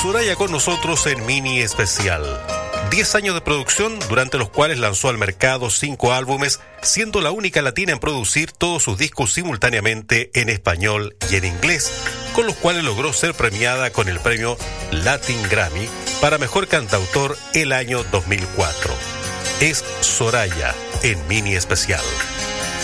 Soraya con nosotros en Mini Especial. 10 años de producción, durante los cuales lanzó al mercado 5 álbumes, siendo la única latina en producir todos sus discos simultáneamente en español y en inglés, con los cuales logró ser premiada con el premio Latin Grammy para Mejor Cantautor el año 2004. Es Soraya en Mini Especial.